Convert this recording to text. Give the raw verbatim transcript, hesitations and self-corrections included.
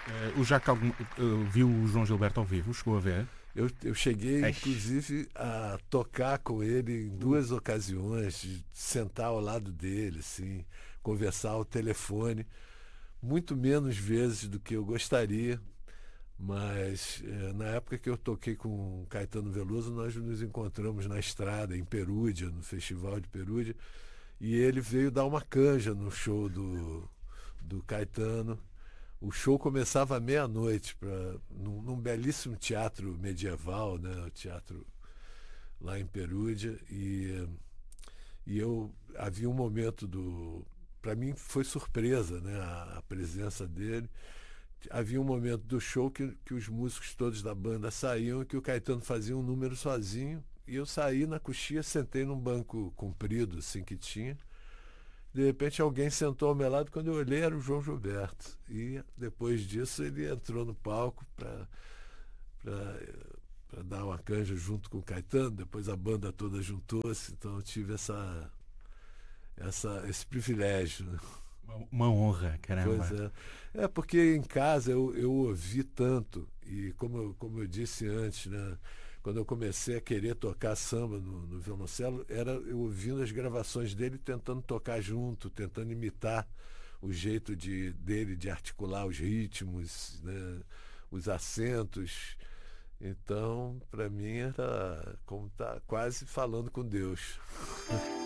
Uh, o Jacques algum, uh, viu o João Gilberto ao vivo? Chegou a ver? Eu, eu cheguei, Eish. inclusive, a tocar com ele em duas ocasiões, de sentar ao lado dele, assim, conversar ao telefone, muito menos vezes do que eu gostaria, mas eh, na época que eu toquei com Caetano Veloso, nós nos encontramos na estrada, em Perúdia, no Festival de Perúdia, e ele veio dar uma canja no show do, do Caetano. O show começava à meia-noite, pra, num, num belíssimo teatro medieval, né? O teatro lá em Perúdia. E, e eu havia um momento do. Para mim foi surpresa, né? A, a presença dele. Havia um momento do show que, que os músicos todos da banda saíam e que o Caetano fazia um número sozinho. E eu saí na coxia, sentei num banco comprido, assim que tinha. De repente alguém sentou ao meu lado, quando eu olhei era o João Gilberto. E depois disso ele entrou no palco para dar uma canja junto com o Caetano, depois a banda toda juntou-se, então eu tive essa, essa, esse privilégio. Né? Uma, uma honra, caramba. Pois é. É porque em casa eu, eu ouvi tanto, e como eu, como eu disse antes, né? Quando eu comecei a querer tocar samba no, no violoncelo, era eu ouvindo as gravações dele, tentando tocar junto, tentando imitar o jeito de, dele de articular os ritmos, né, os acentos. Então, para mim, era como estar tá quase falando com Deus.